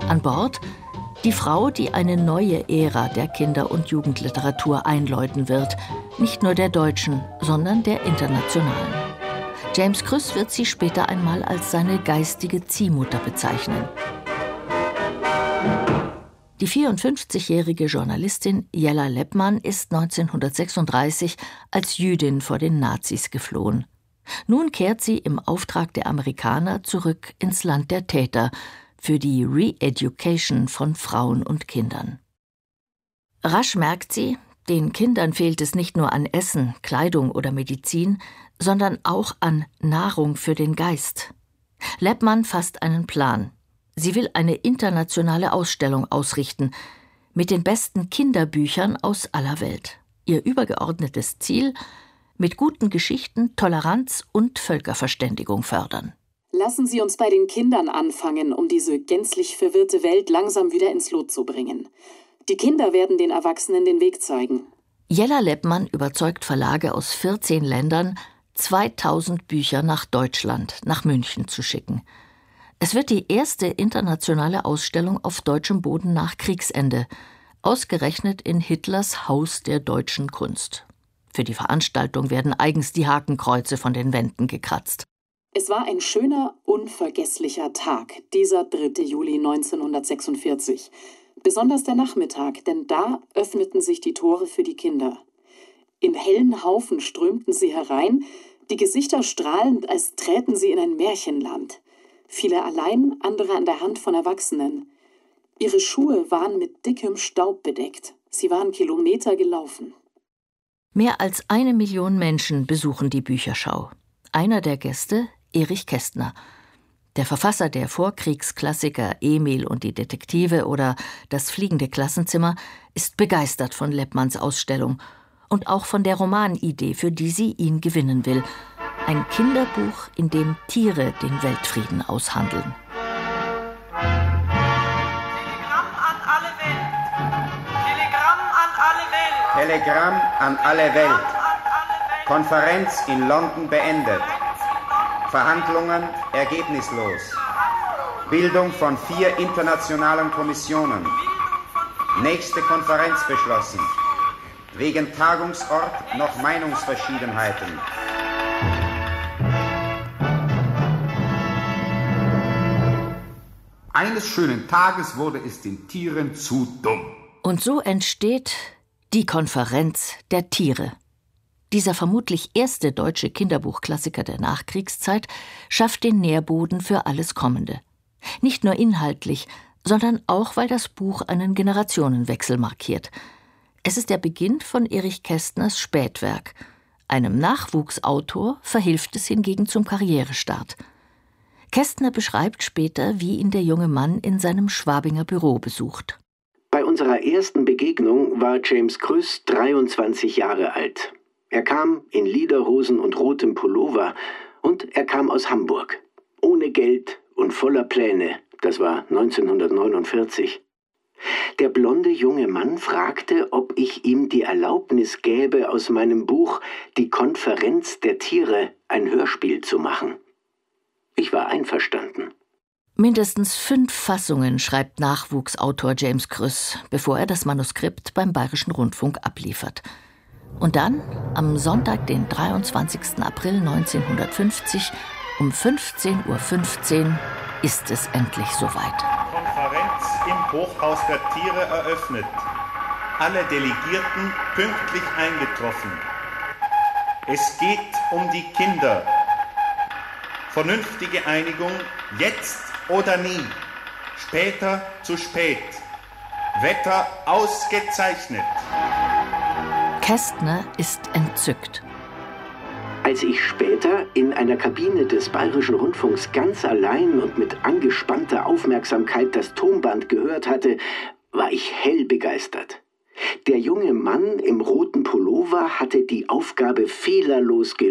An Bord die Frau, die eine neue Ära der Kinder- und Jugendliteratur einläuten wird. Nicht nur der deutschen, sondern der internationalen. James Krüss wird sie später einmal als seine geistige Ziehmutter bezeichnen. Die 54-jährige Journalistin Jella Leppmann ist 1936 als Jüdin vor den Nazis geflohen. Nun kehrt sie im Auftrag der Amerikaner zurück ins Land der Täter für die Re-Education von Frauen und Kindern. Rasch merkt sie, den Kindern fehlt es nicht nur an Essen, Kleidung oder Medizin, sondern auch an Nahrung für den Geist. Leppmann fasst einen Plan. Sie will eine internationale Ausstellung ausrichten mit den besten Kinderbüchern aus aller Welt. Ihr übergeordnetes Ziel: mit guten Geschichten Toleranz und Völkerverständigung fördern. Lassen Sie uns bei den Kindern anfangen, um diese gänzlich verwirrte Welt langsam wieder ins Lot zu bringen. Die Kinder werden den Erwachsenen den Weg zeigen. Jella Leppmann überzeugt Verlage aus 14 Ländern, 2000 Bücher nach Deutschland, nach München zu schicken. Es wird die erste internationale Ausstellung auf deutschem Boden nach Kriegsende, ausgerechnet in Hitlers Haus der deutschen Kunst. Für die Veranstaltung werden eigens die Hakenkreuze von den Wänden gekratzt. Es war ein schöner, unvergesslicher Tag, dieser 3. Juli 1946. Besonders der Nachmittag, denn da öffneten sich die Tore für die Kinder. Im hellen Haufen strömten sie herein, die Gesichter strahlend, als träten sie in ein Märchenland. Viele allein, andere an der Hand von Erwachsenen. Ihre Schuhe waren mit dickem Staub bedeckt. Sie waren Kilometer gelaufen. Mehr als 1 Million Menschen besuchen die Bücherschau. Einer der Gäste, Erich Kästner. Der Verfasser der Vorkriegsklassiker Emil und die Detektive oder Das fliegende Klassenzimmer ist begeistert von Leppmanns Ausstellung und auch von der Romanidee, für die sie ihn gewinnen will. Ein Kinderbuch, in dem Tiere den Weltfrieden aushandeln. Telegramm an alle Welt. Telegramm an alle Welt. Telegramm an alle Welt. Konferenz in London beendet. Verhandlungen ergebnislos. Bildung von 4 internationalen Kommissionen. Nächste Konferenz beschlossen. Wegen Tagungsort noch Meinungsverschiedenheiten. Eines schönen Tages wurde es den Tieren zu dumm. Und so entsteht die Konferenz der Tiere. Dieser vermutlich erste deutsche Kinderbuchklassiker der Nachkriegszeit schafft den Nährboden für alles Kommende. Nicht nur inhaltlich, sondern auch, weil das Buch einen Generationenwechsel markiert. Es ist der Beginn von Erich Kästners Spätwerk. Einem Nachwuchsautor verhilft es hingegen zum Karrierestart. Kästner beschreibt später, wie ihn der junge Mann in seinem Schwabinger Büro besucht. Bei unserer ersten Begegnung war James Krüss 23 Jahre alt. Er kam in Lederhosen und rotem Pullover und er kam aus Hamburg. Ohne Geld und voller Pläne. Das war 1949. Der blonde junge Mann fragte, ob ich ihm die Erlaubnis gäbe, aus meinem Buch »Die Konferenz der Tiere« ein Hörspiel zu machen. Ich war einverstanden. Mindestens 5 Fassungen schreibt Nachwuchsautor James Krüss, bevor er das Manuskript beim Bayerischen Rundfunk abliefert. Und dann, am Sonntag, den 23. April 1950, um 15:15 Uhr, ist es endlich soweit. Konferenz im Hochhaus der Tiere eröffnet. Alle Delegierten pünktlich eingetroffen. Es geht um die Kinder. Vernünftige Einigung, jetzt oder nie. Später zu spät. Wetter ausgezeichnet. Kästner ist entzückt. Als ich später in einer Kabine des Bayerischen Rundfunks ganz allein und mit angespannter Aufmerksamkeit das Tonband gehört hatte, war ich hell begeistert. Der junge Mann im roten Pullover hatte die Aufgabe fehlerlos gelöst.